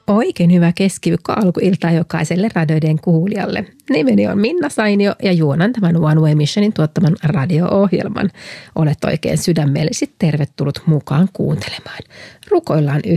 Oikein hyvää keskiviikko alkuiltaa jokaiselle radioiden kuulijalle. Nimeni on Minna Sainio ja juonan tämän One Way Missionin tuottaman radio-ohjelman. Olet oikein sydämellisesti tervetullut mukaan kuuntelemaan. Rukoillaan